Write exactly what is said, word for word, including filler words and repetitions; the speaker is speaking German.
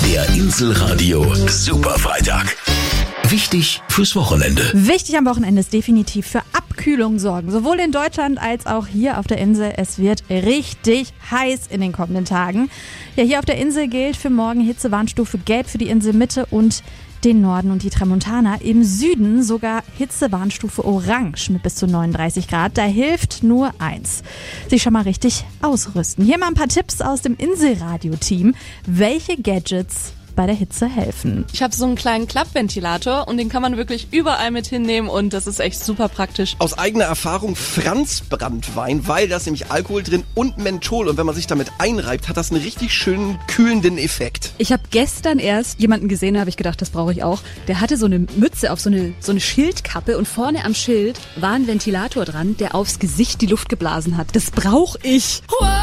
Der Inselradio Superfreitag. Wichtig fürs Wochenende. Wichtig am Wochenende ist definitiv für Abkühlung sorgen. Sowohl in Deutschland als auch hier auf der Insel. Es wird richtig heiß in den kommenden Tagen. Ja, hier auf der Insel gilt für morgen Hitzewarnstufe Gelb für die Inselmitte und den Norden und die Tramontana. Im Süden sogar Hitzewarnstufe Orange mit bis zu neununddreißig Grad. Da hilft nur eins: sich schon mal richtig ausrüsten. Hier mal ein paar Tipps aus dem Inselradio-Team, welche Gadgets bei der Hitze helfen. Ich habe so einen kleinen Klappventilator und den kann man wirklich überall mit hinnehmen und das ist echt super praktisch. Aus eigener Erfahrung Franzbranntwein, weil da ist nämlich Alkohol drin und Menthol und wenn man sich damit einreibt, hat das einen richtig schönen kühlenden Effekt. Ich habe gestern erst jemanden gesehen, da habe ich gedacht, das brauche ich auch. Der hatte so eine Mütze auf so eine, so eine Schildkappe und vorne am Schild war ein Ventilator dran, der aufs Gesicht die Luft geblasen hat. Das brauche ich.